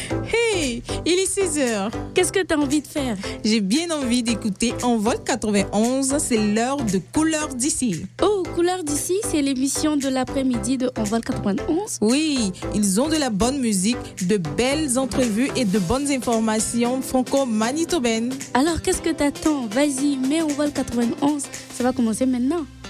Hey, il est 6 heures. Qu'est-ce que tu as envie de faire? J'ai bien envie d'écouter Envol 91, c'est l'heure de Couleurs d'ici. Oh, Couleurs d'ici, c'est l'émission de l'après-midi de Envol 91. Oui, ils ont de la bonne musique, de belles entrevues et de bonnes informations franco-manitobaines. Alors, qu'est-ce que t'attends? Vas-y, mets Envol 91, ça va commencer maintenant.